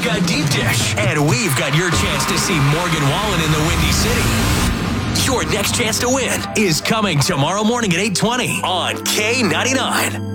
got deep dish, and we've got your chance to see Morgan Wallen in the Windy City. Your next chance to win is coming tomorrow morning at 8:20 on K99.